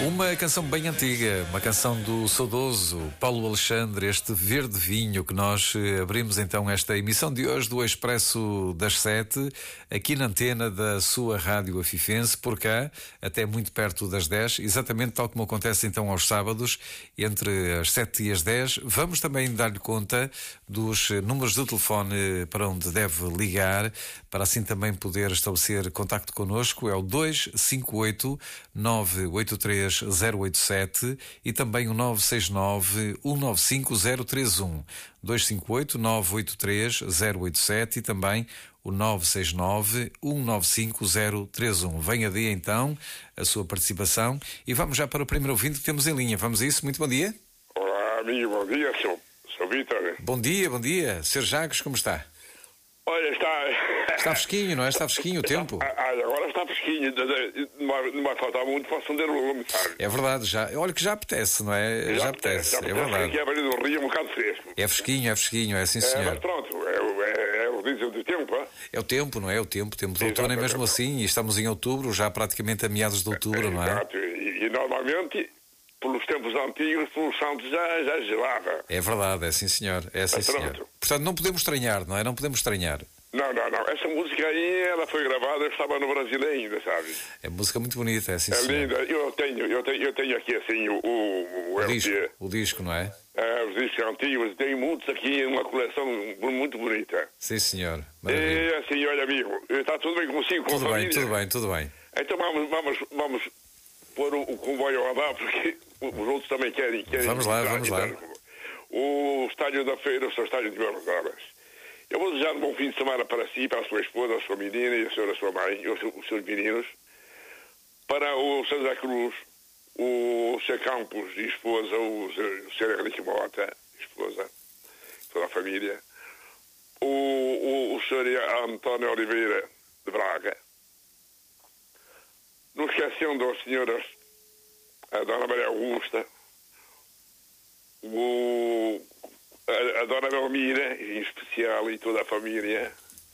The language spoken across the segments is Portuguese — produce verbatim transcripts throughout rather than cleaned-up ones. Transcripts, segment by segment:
Uma canção bem antiga, uma canção do saudoso Paulo Alexandre, este Verde Vinho, que nós abrimos então esta emissão de hoje do Expresso das Sete, aqui na antena da sua rádio afifense, por cá, até muito perto das dez, exatamente tal como acontece então aos sábados, entre as sete e as dez. Vamos também dar-lhe conta dos números de telefone para onde deve ligar, para assim também poder estabelecer contacto connosco. É o dois cinco oito, nove oito três zero oito sete e também o nove seis nove, um nove cinco zero três um. dois cinco oito, nove oito três zero oito sete e também o nove seis nove, um nove cinco zero três um. Venha de então a sua participação e vamos já para o primeiro ouvinte que temos em linha. Vamos a isso? Muito bom dia. Olá, amigo, bom dia, sou, sou Vítor. Bom dia, bom dia. senhor Jacques, como está? Olha, está... Está fresquinho, não é? Está fresquinho o tempo. Ah, agora está fresquinho, não vai, não vai faltar muito para acender o lume, sabe? É verdade, já. Olha que já apetece, não é? Já, já apetece, já apetece, é verdade. Aqui a beira do rio é um bocado fresco. É fresquinho, é fresquinho, é sim senhor. É, mas pronto, é, é, é o diesel do tempo, é? É o tempo, não é? É o tempo, tempo de outono é mesmo assim, e estamos em outubro, já praticamente a meados de outubro, não é? Exato, e, e normalmente, pelos tempos antigos, pelos santos já, já gelava. É verdade, é sim senhor, é sim senhor. Portanto, não podemos estranhar, não é? Não podemos estranhar. Não, não, não. Essa música aí, ela foi gravada, eu estava no Brasil ainda, sabe? É música muito bonita, é sim É senhor. linda. Eu tenho, eu tenho, eu tenho aqui assim o, o, o, o disco, o disco, não é? É, os discos antigos, tenho muitos aqui, uma coleção muito bonita. Sim senhor. Maravilha. E assim, olha amigo, está tudo bem consigo, com tudo a bem, tudo bem, tudo bem. Então vamos, vamos, vamos pôr o, o comboio a andar, porque os outros também querem. querem vamos lá, vamos lá. O estádio da feira, o seu estádio de Belas Horas. Eu vou desejar um bom fim de semana para si, para a sua esposa, a sua menina e a senhora, a sua mãe, e os, os seus meninos. Para o César Cruz, o Sr. Campos e esposa, o Sr. Henrique Mota, esposa, toda a família. O, o, o Sr. António Oliveira de Braga. Não esquecendo as senhoras, a Dona Maria Augusta, o... A, a Dona Belmira, em especial, e toda a família.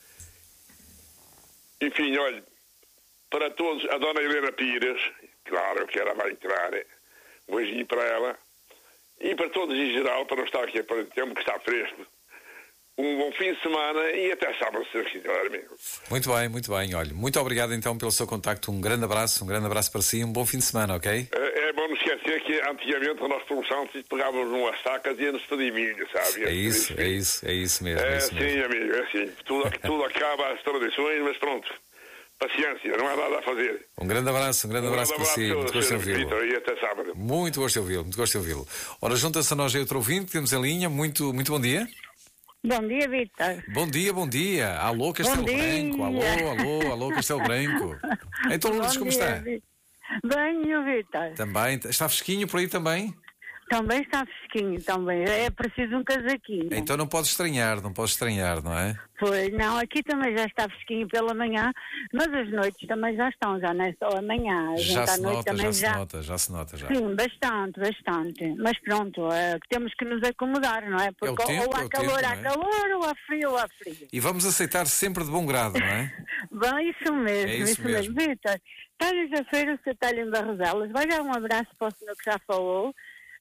Enfim, olha, para todos, a Dona Helena Pires, claro que ela vai entrar, um beijinho para ela, e para todos em geral, para não estar aqui para o tempo que está fresco. Um bom fim de semana e até sábado, se quiser, amigo. Muito bem, muito bem. Olha, muito obrigado então pelo seu contacto. Um grande abraço, um grande abraço para si e um bom fim de semana, ok? É, é bom não esquecer que antigamente nós, por Santos, pegávamos umas sacas e íamos pedir milho, sabe? É isso, é isso, é isso mesmo. É, é isso sim, mesmo. amigo, é assim. Tudo, tudo acaba as tradições, mas pronto. Paciência, não há nada a fazer. Um grande abraço, um grande um abraço, abraço para si. Muito gosto de ouvi-lo. E até sábado. Muito gosto de ouvi-lo, muito gosto de ouvi-lo. Ora, junta-se a nós aí outro ouvinte que temos em linha. Muito, muito bom dia. Bom dia, Vítor. Bom dia, bom dia. Alô, Castelo Branco. Alô, alô, alô, Castelo Branco. Então, Lourdes, como está? Bem, Vítor. Também. Está fresquinho por aí também? Também está fresquinho, também. É preciso um casaquinho. Então não pode estranhar, não pode estranhar, não é? Pois, não, aqui também já está fresquinho pela manhã, mas as noites também já estão, já não é só amanhã. Já se noite nota, também já, já se nota, já se nota, já. Sim, bastante, bastante. Mas pronto, é, temos que nos acomodar, não é? Porque é o tempo, ou há é o calor, tempo, há é? calor, ou há frio, ou há frio. E vamos aceitar sempre de bom grado, não é? Bem, isso mesmo, é isso, isso mesmo. mesmo. Vítor, terça-feira o seu Talho em Barroselas. Vai dar um abraço para o senhor que já falou.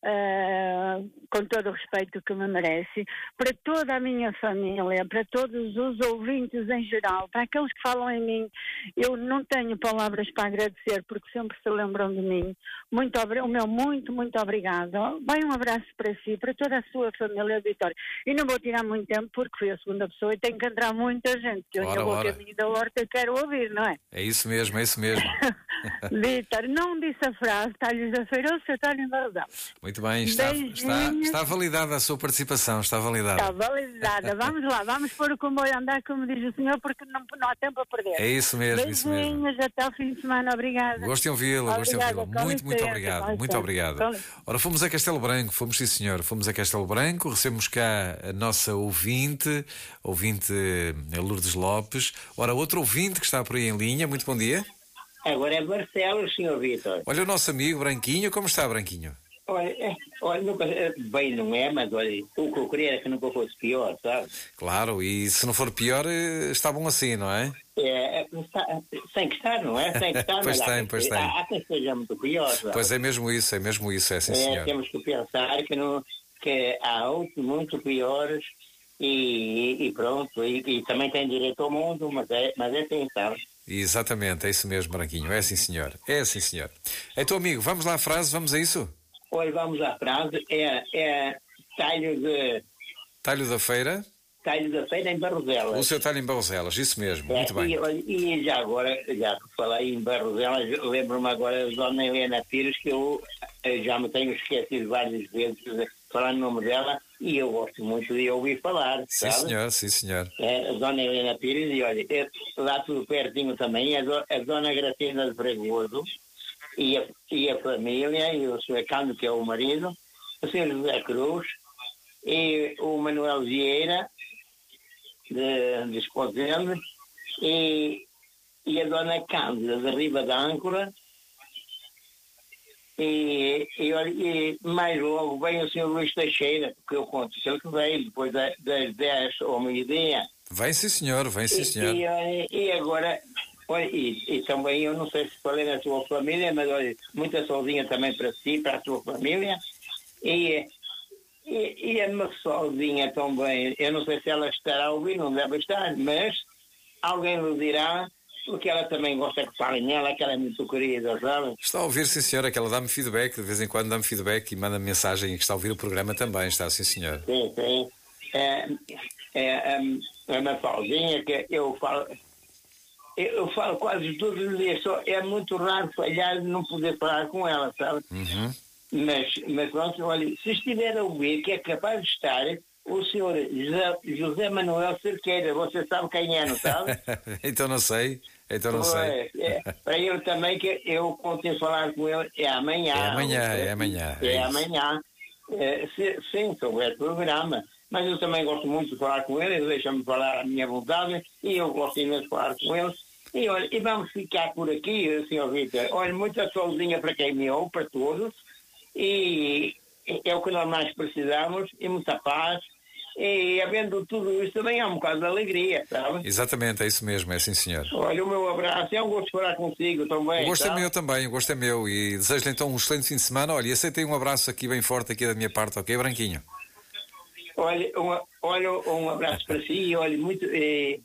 Uh, com todo o respeito que me merece, para toda a minha família, para todos os ouvintes em geral, para aqueles que falam em mim. Eu não tenho palavras para agradecer porque sempre se lembram de mim. Muito o meu muito, muito obrigado. Vai um abraço para si, para toda a sua família, Vitória. E não vou tirar muito tempo porque fui a segunda pessoa e tenho que entrar muita gente, que eu ainda vou a caminho da horta e quero ouvir, não é? É isso mesmo, é isso mesmo. Vitor, não disse a frase, está-lhes a feira, o seu Talho em Barroselas. Muito bem, está, está, está validada a sua participação, está validada. Está validada, vamos lá, vamos pôr o comboio a andar, como diz o senhor, porque não, não há tempo a perder. É isso mesmo, beijinhos, isso mesmo. Até ao fim de semana, obrigada. Gosto de ouvi-la, gosto de ouvi-la. Muito, muito obrigado, muito obrigado. Ora, fomos a Castelo Branco, fomos sim senhor, fomos a Castelo Branco, recebemos cá a nossa ouvinte, ouvinte Lourdes Lopes. Ora, outro ouvinte que está por aí em linha, muito bom dia. Agora é Barcelos, senhor Vítor. Olha o nosso amigo Branquinho, como está, Branquinho? olha, é, olha nunca, bem não é, mas olha, o que eu queria era que nunca fosse pior, sabe? Claro, e se não for pior, eh, está bom assim, não é? É, é, está, tem que estar, não é? Tem que estar, Pois mas tem, há, quem, pois há, tem. há quem seja muito pior, sabe? Pois é mesmo isso, é mesmo isso, é sim, É, senhor. temos que pensar que, não, que há outros muito piores e, e pronto, e, e também tem direito ao mundo, mas é, mas é pensar. Exatamente, é isso mesmo, Branquinho, é sim, senhor. É sim, senhor. Então, amigo, vamos lá à frase, vamos a isso? Olha, vamos à frase, é, é talho, de, Talho da feira, talho da feira em Barroselas. o seu talho em Barroselas, isso mesmo, É, muito bem. e, olha, e já agora, já que falei em Barroselas, lembro-me agora da Dona Helena Pires, que eu, eu já me tenho esquecido várias vezes de falar no nome dela, e eu gosto muito de ouvir falar, Sim, sabe? senhor, sim, senhor. É, a Dona Helena Pires, e olha, é, lá tudo pertinho também, a, do, a Dona Gracina de Fregoso, e a, e a família, e o senhor Cândido, que é o marido, o senhor José Cruz, e o Manuel Vieira, de, de Esposende, e, e a Dona Cândida, de Riba da Âncora, e, e, olha, e mais logo vem o senhor Luís Teixeira, que eu conto, que ele que veio depois das, das dez ao meio-dia. Vem sim, senhor, vem sim, senhor. E, e, e agora, olha, e, e também, eu não sei se falei na sua família, mas olha, muita sozinha também para si, para a sua família. E, e, e a minha sozinha também, eu não sei se ela estará a ouvir, não deve estar, mas alguém lhe dirá, porque ela também gosta que falem nela, que ela é muito querida, sabe? Está a ouvir, sim, senhora, que ela dá-me feedback, de vez em quando dá-me feedback e manda mensagem que está a ouvir o programa também, está, sim, senhor. Sim, sim. É, é, é uma falzinha que eu falo, eu, eu falo quase todos os dias, só é muito raro falhar de não poder falar com ela, sabe? Uhum. Mas, mas pronto, olha, se estiver a ouvir, que é capaz de estar o senhor José, José Manuel Cerqueira, você sabe quem é, não sabe? Então não sei, então não sei. É, para ele também, que eu contei falar com ele, é amanhã. É amanhã, é amanhã. É, É isso. amanhã. É, se, sim, se houver programa. Mas eu também gosto muito de falar com ele, ele deixa-me falar à minha vontade e eu gosto imenso de falar com ele. E, olha, e vamos ficar por aqui, senhor Vítor. Olha, muita solzinha para quem me ouve, para todos. E é o que nós mais precisamos, e muita paz. E havendo tudo isso também há um bocado de alegria, sabe? Exatamente, é isso mesmo, é sim, senhor. Olha, o meu abraço, é um gosto de falar consigo também. O gosto sabe? é meu também, o gosto é meu e desejo-lhe então um excelente fim de semana. Olha, e aceitem um abraço aqui bem forte aqui da minha parte, ok, Branquinho? Olha, um, olha, um abraço para si, olha, muito, e,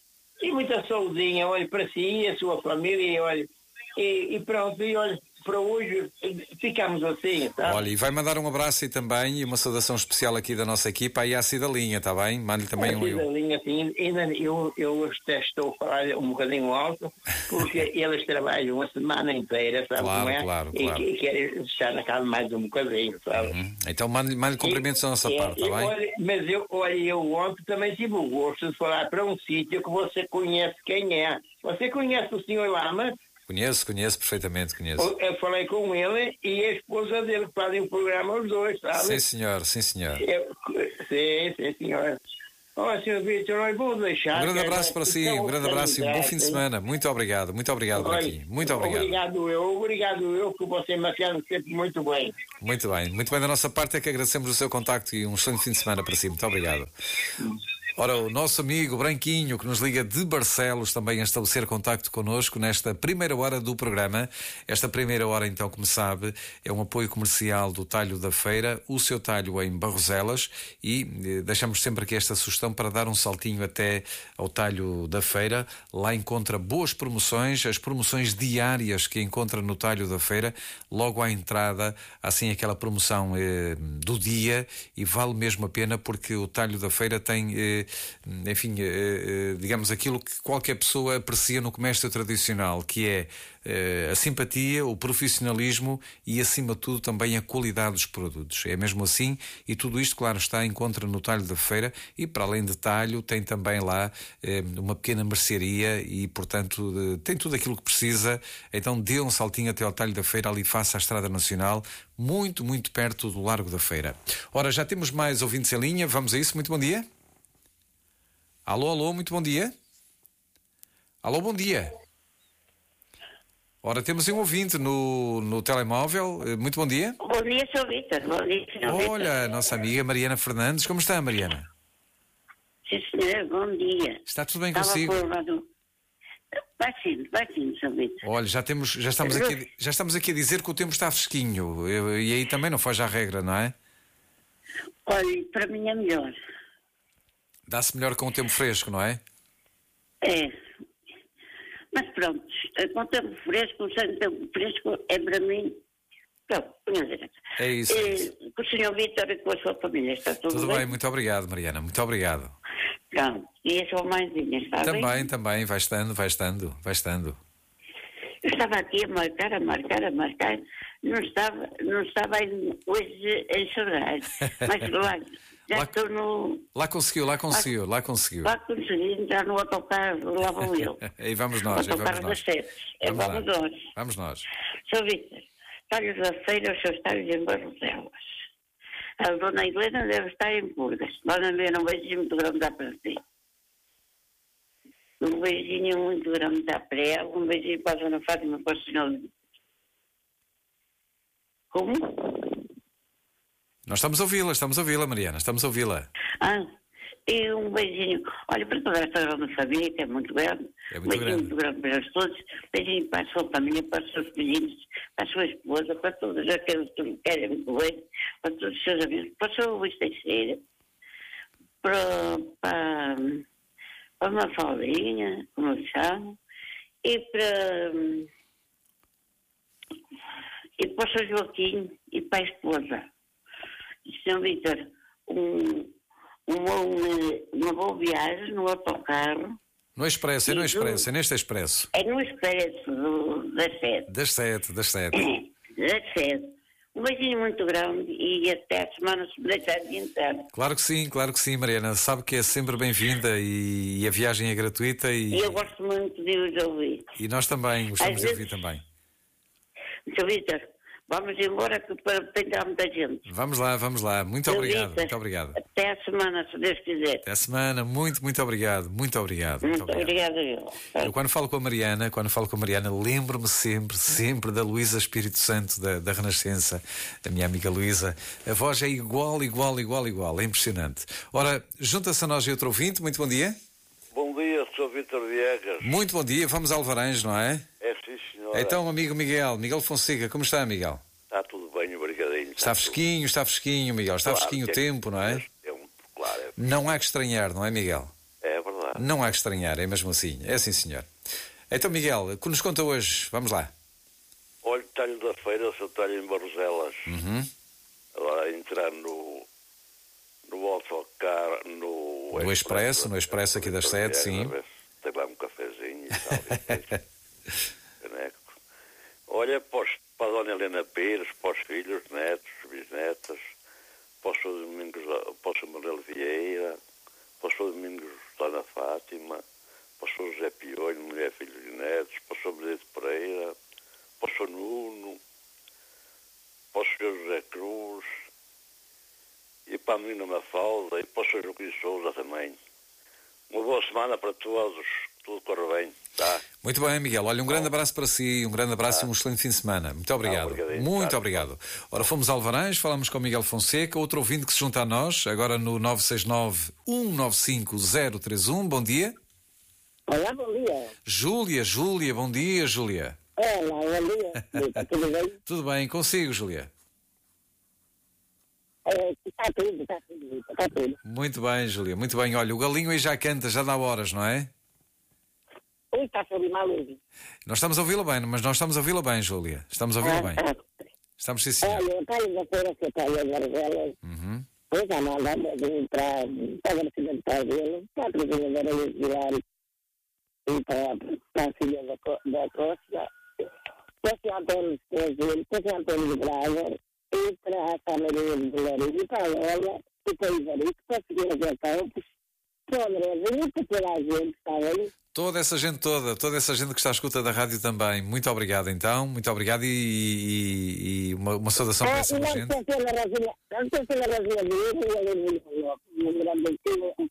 e muita saudinha, olha, para si e a sua família, e, olha, e, e pronto, e olha, para hoje ficamos assim, tá? Olha, e vai mandar um abraço aí também e uma saudação especial aqui da nossa equipa aí à Cidalinha, está bem? Mande-lhe também um... A linha, assim, ainda eu, eu até estou a falar um bocadinho alto, porque eles trabalham uma semana inteira, sabe Claro, como é? claro, e, claro. E querem deixar na casa mais um bocadinho, sabe? Uhum. Então mande-lhe mande cumprimentos da nossa E- parte, e- está bem? olha, mas eu, olha, eu ontem também tive o gosto de falar para um sítio que você conhece quem é. Você conhece o senhor Lama? Conheço, conheço perfeitamente, conheço. Eu falei com ele e a esposa dele que fazem o programa os dois, sabe? Sim, senhor, sim, senhor. Eu, sim, sim, senhor. Ó, senhor Vítor, eu vou deixar. Um grande que abraço é- para si, é um grande abraço e um bom fim de hein? semana. Muito obrigado, muito obrigado, Olha, Branquinho. Muito obrigado. Obrigado eu, obrigado eu, que você me atende sempre muito bem. Muito bem, muito bem da nossa parte é que agradecemos o seu contacto e um excelente fim de semana para si. Muito obrigado. Ora, o nosso amigo Branquinho, que nos liga de Barcelos, também a estabelecer contacto connosco nesta primeira hora do programa. Esta primeira hora, então, como sabe, é um apoio comercial do Talho da Feira, o seu talho em Barroselas, e eh, deixamos sempre aqui esta sugestão para dar um saltinho até ao Talho da Feira. Lá encontra boas promoções, as promoções diárias que encontra no Talho da Feira, logo à entrada, assim aquela promoção eh, do dia, e vale mesmo a pena porque o Talho da Feira tem... Eh, enfim, digamos aquilo que qualquer pessoa aprecia no comércio tradicional, que é a simpatia, o profissionalismo e, acima de tudo, também a qualidade dos produtos. É mesmo assim, e tudo isto, claro está, encontra no Talho da Feira, e para além de talho, tem também lá uma pequena mercearia e, portanto, tem tudo aquilo que precisa. Então dê um saltinho até ao Talho da Feira, ali face à Estrada Nacional, muito, muito perto do Largo da Feira. Ora, já temos mais ouvintes em linha, vamos a isso, muito bom dia. Alô, alô, muito bom dia. Alô, bom dia. Ora, temos um ouvinte no, no telemóvel. Muito bom dia. Bom dia, senhor Vítor. Bom dia, senhor Vítor. Olha, a nossa amiga Mariana Fernandes. Como está, Mariana? Sim, senhor. Bom dia. Está tudo bem Estava consigo? por lá do... Vai sim, vai sim, senhor Vítor. Olha, já, temos, já, estamos aqui, já estamos aqui a dizer que o tempo está fresquinho. E aí também não foge à regra, não é? Olha, para mim é melhor. Dá-se melhor com o tempo fresco, não é? É. Mas pronto, com o tempo fresco, sem tempo fresco, é para mim... Pronto, punha direto. É isso. É isso. Eh, com o senhor Vítor e com a sua família, está tudo, Tudo bem? bem, muito obrigado, Mariana. Muito obrigado. Pronto. E a sua mãezinha, está Também, bem? também. Vai estando, vai estando, vai estando. Eu estava aqui a marcar, a marcar, a marcar. Não estava, não estava aí hoje a chorar. Mas lá, já Lá- estou no... Lá conseguiu, lá conseguiu, lá conseguiu. Lá consegui entrar no autocarro, lá vou eu. Aí vamos nós, aí vamos Autocarro das nós. sete. É Vamos vamos lá. nós. Vamos nós. Sr. Vítor, talhos da feira, os seus talhos em Barroselas. A dona Helena deve estar em Purgas. Dona Helena, um beijinho muito grande dá para si. Um beijinho muito grande dá para ela. Um beijinho para a dona Fátima, para o senhor. Como? Nós estamos a ouvi-la, estamos a ouvi-la, Mariana, estamos a ouvi-la. Ah, e um beijinho. Olha, para toda esta grande família, que é muito grande. É Um muito beijinho grande. muito grande para eles todos. Beijinho para a sua família, para os seus filhinhos, para a sua esposa, para todos aqueles que me querem muito bem, para todos os seus amigos, para o seu Luís Teixeira, para, para, para a Mafaldinha, como eu chamo, e para, e para o seu Joaquim e para a esposa. senhor Vítor, um, um bom, uma boa viagem no autocarro. No Expresso, é no E Expresso, do- é neste Expresso. É no Expresso do, das sete. Das sete, das sete. Das sete. Um beijinho muito grande e até a semana se me deixar de entrar. Claro que sim, claro que sim, Mariana. Sabe que é sempre bem-vinda e, e a viagem é gratuita e, E eu gosto muito de os ouvir. e nós também gostamos Às de ouvir vezes- também. senhor Vítor, vamos embora que para tem cá muita gente. Vamos lá, vamos lá. Muito senhor obrigado, Vítor, muito obrigado. Até a semana, se Deus quiser. Até a semana, muito, muito obrigado, muito obrigado. Muito Muito obrigado. obrigada, eu. Eu quando falo com a Mariana, quando falo com a Mariana, lembro-me sempre, sempre da Luísa Espírito Santo, da, da Renascença, a minha amiga Luísa. A voz é igual, igual, igual, igual. É impressionante. Ora, junta-se a nós e outro ouvinte. Muito bom dia. Bom dia, sou Vítor Viegas. Muito bom dia. Vamos a Alvarange, não é? É sim, senhora. Então, amigo Miguel, Miguel Fonseca, como está, Miguel? Está tudo bem, obrigadinho. Está fresquinho, está fresquinho, Miguel. Está Claro fresquinho o que tempo, não é? É um, claro, é, Não há que estranhar, não é, Miguel? é verdade. Não há que estranhar, é mesmo assim. É assim, senhor. Então, Miguel, o que nos conta hoje? Vamos lá. Olha, talho da feira, o seu talho em Barroselas. Uhum. Agora entrar no, no autocarro, no... No Expresso, no Expresso aqui das sete, sim. a ver se Tem lá um cafezinho e tal. e depois, caneco. Olha, para, os, para a dona Helena Pires, para os filhos, netos, bisnetas, para o seu Domingos, para o seu Manuel Vieira, para o seu Domingos Dona Fátima, para o seu José Piolho, mulher, filhos e netos, para o seu Benedito Pereira, para o seu Nuno, para o seu José Cruz, e para a menina Mafalda, e para o seu Joaquim Souza também. Uma boa semana para todos, tudo corre bem, tá? Muito bem, Miguel. Olha, um grande abraço para si, um grande abraço e um excelente fim de semana. Muito obrigado. obrigadinho, Muito claro. obrigado. Ora, fomos a Alvarange, falamos com o Miguel Fonseca, outro ouvinte que se junta a nós, agora no nove seis nove, um nove cinco, zero três um. Bom dia. Olá, bom dia. Júlia, Júlia, bom dia, Júlia. Olá, bom dia. Está tudo bem? Tudo bem, consigo, Júlia? É, está tudo, está tudo, está tudo. Muito bem, Júlia, muito bem. Olha, o galinho aí já canta, já dá horas, não é? Hoje está sobre mal hoje. Nós estamos a ouvi-la bem, mas nós estamos a ouvi-la bem, Júlia. Estamos a ouvi-la bem. Ah, Estamos sim, senhor. olha, está aí da feira que está aí a Varzelas. Uhum. Hoje a mandar para para a acidentar dele, para a trabalhadora de virar e para, para a filha da, Co- da Costa, para o Antônio de Brasil, para o Antônio de Braga, e para a família de Larinho, para a Lola, e para o Ivarico, para a Figueira de Campos, para o Andrezinho, e para toda a gente, está bem? Toda essa gente toda, toda essa gente que está à escuta da rádio também. Muito obrigado, então. Muito obrigado e, e- e uma, uma saudação para Ah, essa e não gente. esquecer a Rosinha, não esquecer a Rosinha de Iro, e a Rosinha de Lopes, um grande beijo.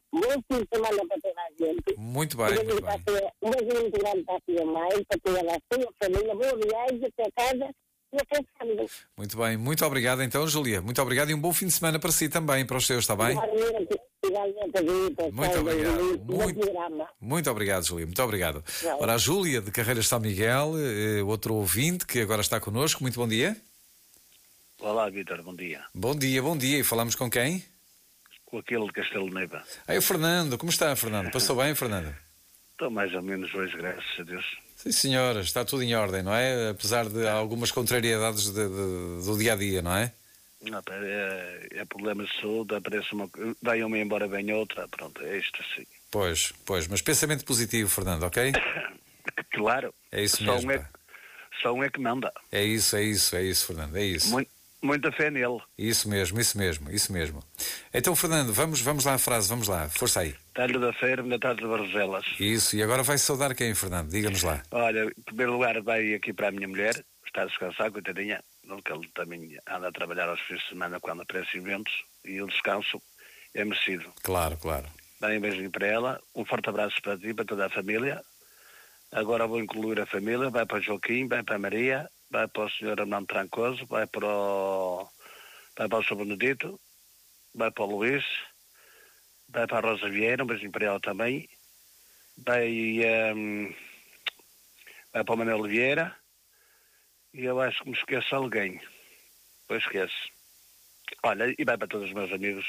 bom fim de semana para toda a gente. Muito bem, muito bem. Um beijo muito grande para a sua mãe, para toda a sua família. Boa viagem até casa e até sábado. Muito bem, muito obrigado então, Júlia. Muito obrigado e um bom fim de semana para si também, para os seus, está bem? Igualmente, igualmente a vida. Muito obrigado. Muito, programa. muito obrigado, Júlia. Muito obrigado. Não. Ora, a Júlia de Carreiras São Miguel, eh, outro ouvinte que agora está connosco. Muito bom dia. Olá, Vítor, bom dia. Bom dia, bom dia. E falamos com quem? Com aquele de Castelo de Neiva. Ah, é o Fernando. Como está, Fernando? Passou bem, Fernando? Estou mais ou menos hoje, graças a Deus. Sim, senhora. Está tudo em ordem, não é? Apesar de algumas contrariedades de, de, do dia-a-dia, não é? Não, é, é problema de saúde, aparece uma, vai uma embora bem outra, pronto, é isto assim. Pois, pois. Mas pensamento positivo, Fernando, ok? Claro. É isso só mesmo. Um é, só um é que manda. É isso, é isso, é isso, Fernando, é isso. Muito, muita fé nele. Isso mesmo, isso mesmo, isso mesmo. Então, Fernando, vamos, vamos lá à frase, vamos lá, força aí. Talho da Feira, metade de Barroselas. Isso, e agora vai saudar quem, Fernando? Diga-nos lá. Olha, em primeiro lugar vai aqui para a minha mulher, está a descansar, coitadinha, porque ele também anda a trabalhar aos fins de semana quando aparecem eventos, e o descanso é merecido. Claro, claro. Dá um beijinho para ela, um forte abraço para ti, para toda a família. Agora vou incluir a família, vai para o Joaquim, vai para a Maria, vai para o senhor Armando Trancoso, vai para o, vai para o senhor Benedito, vai para o Luís, vai para a Rosa Vieira, um beijinho para ela também, vai, um, vai para o Manuel Vieira, e eu acho que me esqueço alguém, pois esqueço. Olha, e vai para todos os meus amigos,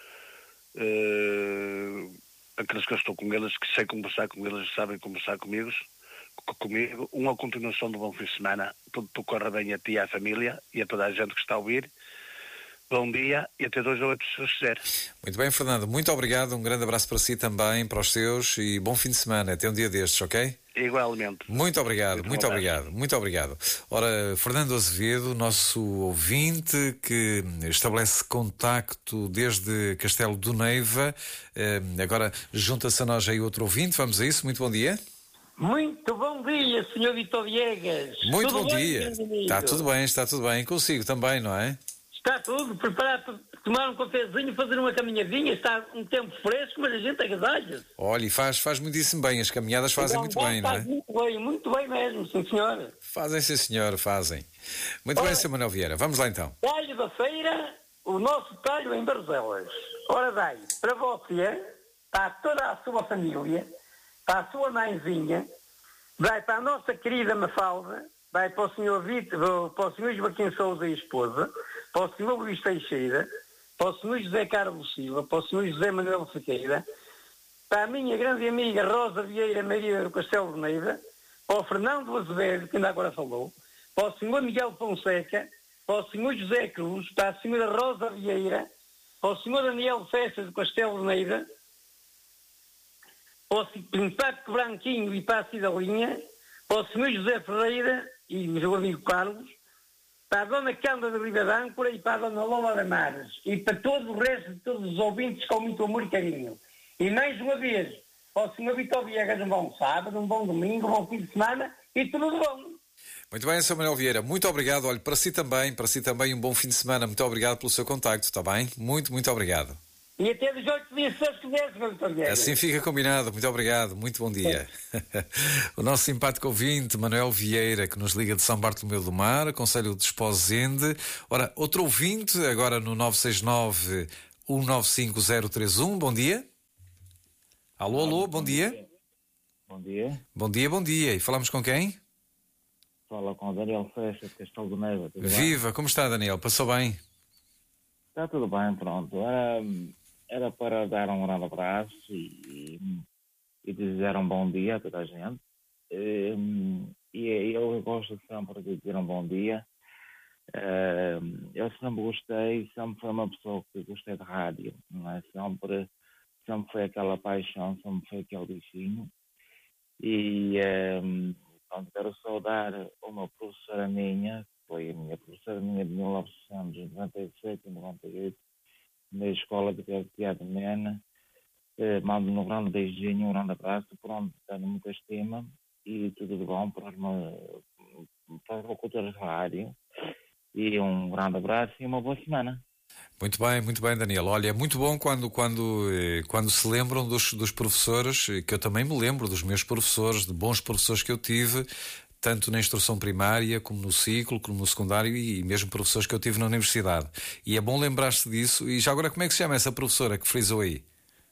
uh, aqueles que eu estou com eles, que sei conversar com eles, sabem conversar comigo, comigo, uma continuação do bom fim de semana, tudo tu corra bem a ti e à família e a toda a gente que está a ouvir. Bom dia e até dois ou oito, se quiser. Muito bem, Fernando, muito obrigado, um grande abraço para si também, para os seus, e bom fim de semana, até um dia destes, ok? Igualmente. Muito obrigado, muito, muito obrigado, muito obrigado. Ora, Fernando Azevedo, nosso ouvinte, que estabelece contacto desde Castelo do Neiva, agora junta-se a nós aí outro ouvinte, vamos a isso, muito bom dia. Muito bom dia, senhor Vitor Viegas. Muito tudo bom bem, dia. Está tudo bem, está tudo bem. Consigo também, não é? Está tudo. Preparado para tomar um cafezinho, fazer uma caminhadinha. Está um tempo fresco, mas a gente agasalha. Olha, e faz, faz muitíssimo bem. As caminhadas fazem muito bem, não é? Faz muito bem, muito bem mesmo, sim senhora. Fazem, sim senhor, fazem. Muito Ora, bem, senhor Manuel Vieira. Vamos lá então. Talho da Feira, o nosso talho em Barzelas. Ora bem, para você, para toda a sua família, para a sua mãezinha, vai para a nossa querida Mafalda, vai para o senhor Vitor, para o senhor Joaquim Sousa e esposa, para o senhor Luís Teixeira, para o senhor José Carlos Silva, para o senhor José Manuel Sequeira, para a minha grande amiga Rosa Vieira Maria do Castelo de Neiva, para o Fernando Azevedo, que ainda agora falou, para o senhor Miguel Fonseca, para o senhor José Cruz, para a senhora Rosa Vieira, para o senhor Daniel Festas do Castelo de Neiva, para o Impacto Branquinho e para a Cidalinha, para o senhor José Ferreira e o meu amigo Carlos, para a dona Cândida de Ribadâncora e para a dona Lola da Mares, e para todo o resto de todos os ouvintes com muito amor e carinho. E mais uma vez, para o senhor Vitor Viegas, um bom sábado, um bom domingo, um bom fim de semana e tudo de bom. Muito bem, senhor Manuel Vieira, muito obrigado. Olha, para si também, para si também um bom fim de semana. Muito obrigado pelo seu contacto, está bem? Muito, muito obrigado. E até dezoito dias, se quiser, senhor Vitor Viegas. Assim fica combinado. Muito obrigado. Muito bom dia. O nosso simpático ouvinte, Manuel Vieira, que nos liga de São Bartolomeu do Mar, Conselho de Esposende. Ora, outro ouvinte, agora no nove seis nove, um nove cinco zero três um. Bom dia. Alô, alô, bom dia. Bom dia. Bom dia, bom dia. E falamos com quem? Fala com o Daniel Festa, de Castelo do Neiva. Viva, bem? Como está, Daniel? Passou bem? Está tudo bem, pronto. Era, era para dar um grande abraço e, e dizer um bom dia a toda a gente. E, e eu gosto sempre de dizer um bom dia. Eu sempre gostei, sempre fui uma pessoa que gostei de rádio, não é? Sempre, sempre foi aquela paixão, sempre foi aquele bichinho. E pronto, quero saudar uma professora minha, que foi a minha professora minha de mil novecentos e noventa e sete e noventa e oito, na Escola de Teatro de Mena. Eh, mando-me um grande beijinho, um grande abraço, por onde tenho muita estima e tudo de bom para, uma, para os locutores de rádio. E um grande abraço e uma boa semana. Muito bem, muito bem, Daniel. Olha, é muito bom quando, quando, quando se lembram dos, dos professores, que eu também me lembro dos meus professores, de bons professores que eu tive, tanto na instrução primária, como no ciclo, como no secundário e mesmo professores que eu tive na universidade. E é bom lembrar-se disso. E já agora, como é que se chama essa professora que frisou aí?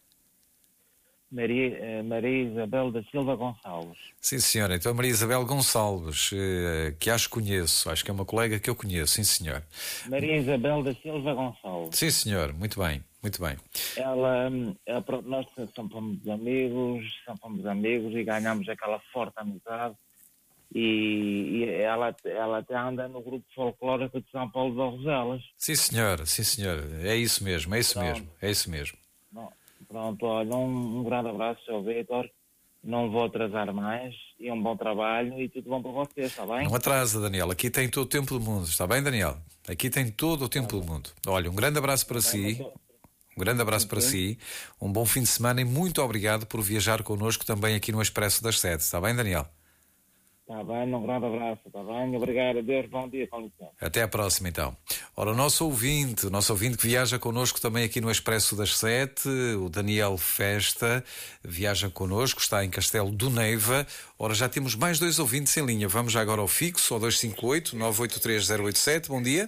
Maria, Maria Isabel da Silva Gonçalves. Sim, senhora. Então, Maria Isabel Gonçalves, que acho que conheço. Acho que é uma colega que eu conheço, sim, senhor. Maria Isabel da Silva Gonçalves. Sim, senhor. Muito bem, muito bem. Ela, ela nós somos amigos, somos amigos e ganhamos aquela forte amizade. E, e ela, ela até anda no grupo folclórico de São Paulo de Roselas. Sim, senhor. Sim, senhor. É isso mesmo, é isso Pronto. mesmo, é isso mesmo. Bom, pronto, olha, um, um grande abraço, seu Vítor. Não vou atrasar mais e um bom trabalho e tudo bom para vocês, está bem? Não atrasa, Daniel. Aqui tem todo o tempo do mundo, está bem, Daniel? Aqui tem todo o tempo do mundo. Olha, um grande abraço para si. Um grande abraço para si. Um bom fim de semana e muito obrigado por viajar connosco também aqui no Expresso das Sete. Está bem, Daniel? Está bem, um grande abraço, está bem? Obrigado, adeus, bom dia, com licença. Até à próxima, então. Ora, o nosso ouvinte, o nosso ouvinte que viaja connosco também aqui no Expresso das Sete, o Daniel Festa, viaja connosco, está em Castelo do Neiva. Ora, já temos mais dois ouvintes em linha. Vamos já agora ao fixo, ao dois cinco oito, nove oito três zero oito sete. Bom dia.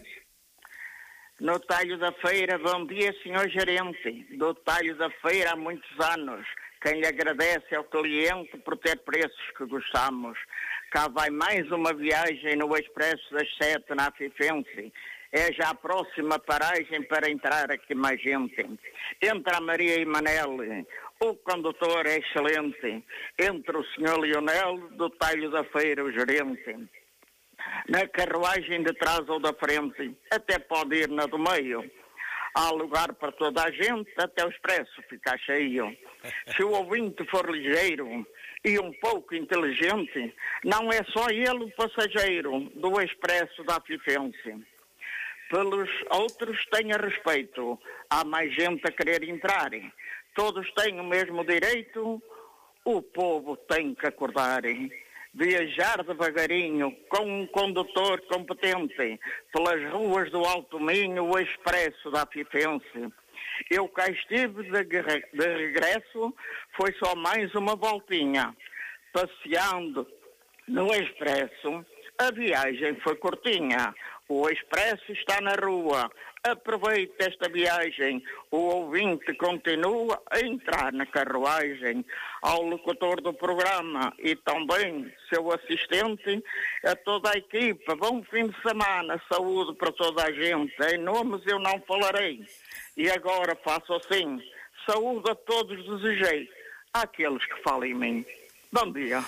No Talho da Feira, bom dia, senhor Gerente. Do Talho da Feira há muitos anos. Quem lhe agradece ao cliente por ter preços que gostamos. Cá vai mais uma viagem no Expresso das Sete na Afifense. É já a próxima paragem para entrar aqui mais gente. Entra a Maria e Manel, o condutor é excelente. Entra o senhor Lionel, do Talho da Feira, o gerente. Na carruagem de trás ou da frente, até pode ir na do meio. Há lugar para toda a gente, até o Expresso ficar cheio. Se o ouvinte for ligeiro e um pouco inteligente, não é só ele o passageiro do Expresso da Afifense. Pelos outros tenha respeito, há mais gente a querer entrar. Todos têm o mesmo direito, o povo tem que acordar. Viajar devagarinho, com um condutor competente, pelas ruas do Alto Minho, o Expresso da Afifense. Eu cá estive de, de regresso, foi só mais uma voltinha. Passeando no Expresso, a viagem foi curtinha. O Expresso está na rua. Aproveite esta viagem. O ouvinte continua a entrar na carruagem. Ao locutor do programa e também seu assistente, a toda a equipa, bom fim de semana, saúde para toda a gente. Em nomes eu não falarei. E agora faço assim, saúde a todos desejei, àqueles que falam em mim. Bom dia.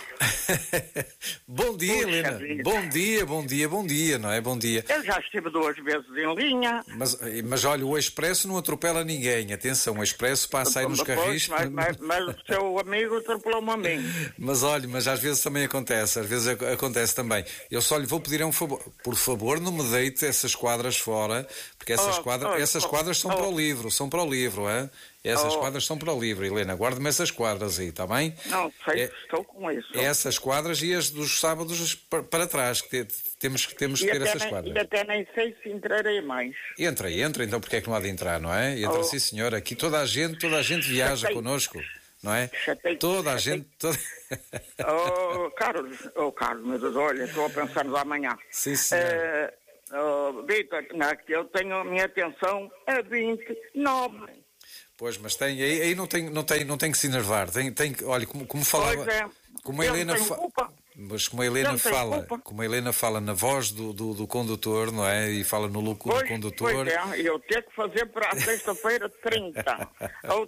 Bom dia, Puxa Helena. vida. Bom dia, bom dia, bom dia, não é? Bom dia. Eu já estive duas vezes em linha. Mas, mas olha, o Expresso não atropela ninguém. Atenção, o Expresso passa aí nos Depois, carris. Mas, mas, mas o seu amigo atropelou-me a mim. Mas olha, mas às vezes também acontece, às vezes ac- acontece também. Eu só lhe vou pedir um favor. Por favor, não me deite essas quadras fora, porque essas, Oh, quadra, oh, essas oh, quadras são oh. para o livro, são para o livro, é? Essas Oh. quadras são para o livro, Helena. Guarde-me essas quadras aí, está bem? Não sei, É- estou com isso. Essas quadras e as dos sábados pa- para trás, que te- temos, que- temos que E ter até, essas nem, quadras. e até nem sei se entrarei mais. Entra, entra, então porque é que não há de entrar, não é? Entra, Oh. sim senhor, aqui toda a gente, toda a gente viaja Chatei. connosco, não é? Chatei. Toda a Chatei. gente, toda... Oh, Carlos, oh, Carlos, meu Deus, olha, estou a pensar no amanhã. Sim, senhor. Eh, oh, Vitor, não, que eu tenho a minha atenção a vinte e nove. Pois, mas tem, aí, aí não, tem, não, tem, não tem que se enervar. Tem, tem, que- olha, como, como falava. Pois é. Como a Eu não Helena tenho fa- culpa. Mas como a Helena não tenho fala, culpa. como a Helena fala na voz do, do, do condutor, não é? E fala no lucro do Pois, condutor. pois é, eu tenho que fazer para a sexta-feira trinta. Ou